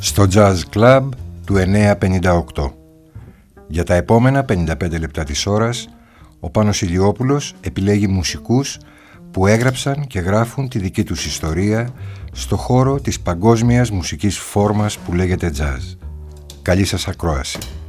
στο Jazz Club του 958. Για τα επόμενα 55 λεπτά της ώρας, ο Πάνος Ηλιόπουλος επιλέγει μουσικούς που έγραψαν και γράφουν τη δική τους ιστορία στο χώρο της παγκόσμιας μουσικής φόρμας που λέγεται jazz. Καλή σας ακρόαση.